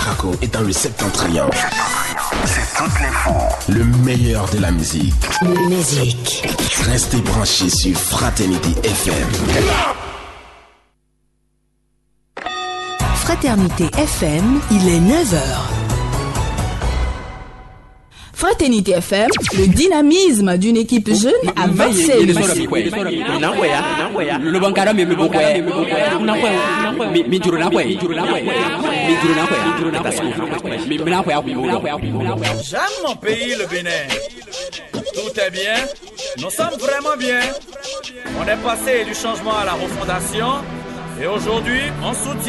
Craco est dans le septentrion. C'est toutes les fois. Le meilleur de la musique. Musique. Restez branchés sur Fraternité FM. Fraternité FM, il est 9h. Fraternité FM, le dynamisme d'une équipe jeune à Vaxel. J'aime mon pays, le Bénin. Tout est bien. Nous sommes vraiment bien. On est passé du changement à la refondation. Et aujourd'hui, on soutient